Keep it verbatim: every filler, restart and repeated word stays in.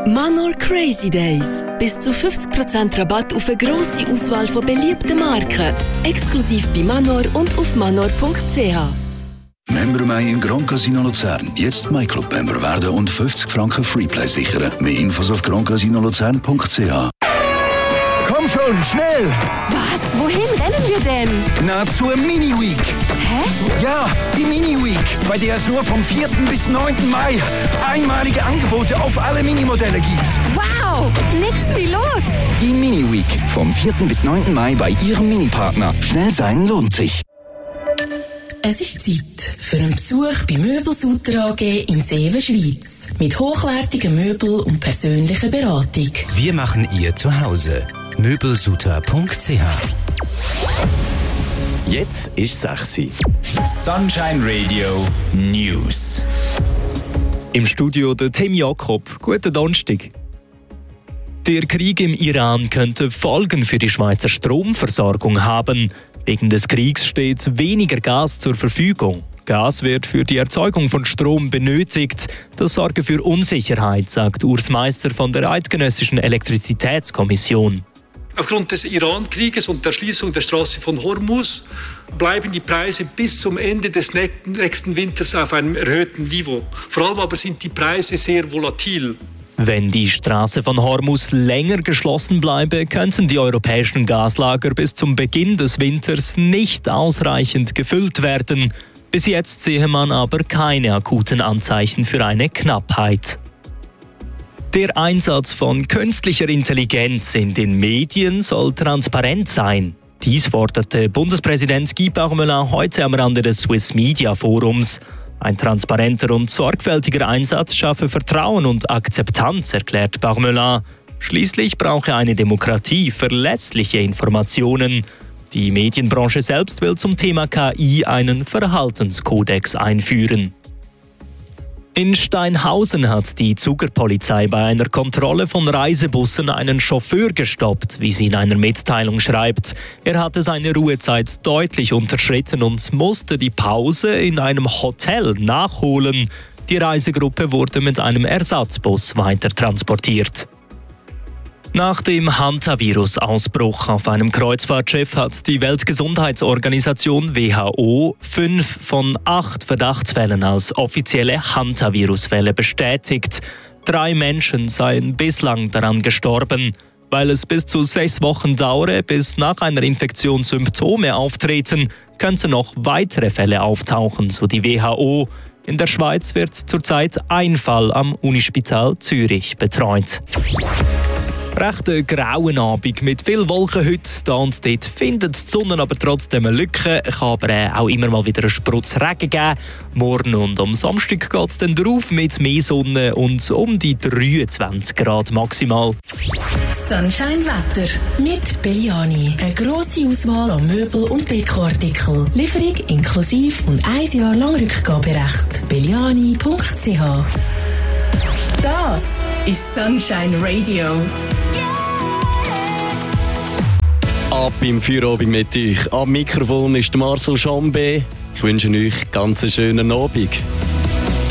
Manor Crazy Days. Bis zu fünfzig Prozent Rabatt auf eine grosse Auswahl von beliebten Marken. Exklusiv bei Manor und auf manor punkt c h. Member Mai im Grand Casino Luzern. Jetzt MyClub-Member werden und fünfzig Franken Freeplay sichern. Mehr Infos auf grand casino luzern punkt c h. Komm schon, schnell! Was? Wohin rennen wir denn? Na, zur Mini-Week. Hä? Ja, die Mini-Week, bei der es nur vom vierten bis neunten Mai einmalige Angebote auf alle Minimodelle gibt. Wow, nix wie los! Die Mini-Week, vom vierten bis neunten Mai bei Ihrem Mini-Partner. Schnell sein lohnt sich. Es ist Zeit für einen Besuch bei Möbelsutter A G in Seewen, Schweiz. Mit hochwertigen Möbeln und persönlicher Beratung. Wir machen ihr zu Hause. möbelsutter punkt c h. Jetzt ist sechs Uhr. Sunshine Radio News. Im Studio der Tim Jakob. Guten Donnerstag. Der Krieg im Iran könnte Folgen für die Schweizer Stromversorgung haben. Wegen des Kriegs steht weniger Gas zur Verfügung. Gas wird für die Erzeugung von Strom benötigt. Das sorge für Unsicherheit, sagt Urs Meister von der Eidgenössischen Elektrizitätskommission. Aufgrund des Iran-Krieges und der Schließung der Straße von Hormuz bleiben die Preise bis zum Ende des nächsten Winters auf einem erhöhten Niveau. Vor allem aber sind die Preise sehr volatil. Wenn die Straße von Hormuz länger geschlossen bleibe, könnten die europäischen Gaslager bis zum Beginn des Winters nicht ausreichend gefüllt werden. Bis jetzt sehe man aber keine akuten Anzeichen für eine Knappheit. Der Einsatz von künstlicher Intelligenz in den Medien soll transparent sein. Dies forderte Bundespräsident Guy Parmelin heute am Rande des Swiss Media Forums. Ein transparenter und sorgfältiger Einsatz schaffe Vertrauen und Akzeptanz, erklärt Parmelin. Schließlich brauche eine Demokratie verlässliche Informationen. Die Medienbranche selbst will zum Thema K I einen Verhaltenskodex einführen. In Steinhausen hat die Zugerpolizei bei einer Kontrolle von Reisebussen einen Chauffeur gestoppt, wie sie in einer Mitteilung schreibt. Er hatte seine Ruhezeit deutlich unterschritten und musste die Pause in einem Hotel nachholen. Die Reisegruppe wurde mit einem Ersatzbus weiter transportiert. Nach dem Hantavirus-Ausbruch auf einem Kreuzfahrtschiff hat die Weltgesundheitsorganisation W H O fünf von acht Verdachtsfällen als offizielle Hantavirus-Fälle bestätigt. Drei Menschen seien bislang daran gestorben. Weil es bis zu sechs Wochen dauere, bis nach einer Infektion Symptome auftreten, könnten noch weitere Fälle auftauchen, so die W H O. In der Schweiz wird zurzeit ein Fall am Unispital Zürich betreut. Recht ein grauen Abend mit viel Wolken heute. Da und dort findet die Sonne aber trotzdem eine Lücke. Es kann aber auch immer mal wieder einen Sprutz Regen geben. Morgen und am Samstag geht es dann drauf mit mehr Sonne und um die dreiundzwanzig Grad maximal. Sunshine Wetter mit Belliani. Eine grosse Auswahl an Möbel- und Dekoartikeln. Lieferung inklusive und ein Jahr lang Rückgaberecht. belliani punkt c h. Das ist Sunshine Radio. Ab im Feierabend mit euch. Am Mikrofon ist Marcel Chambe. Ich wünsche euch ganz einen schönen Abend.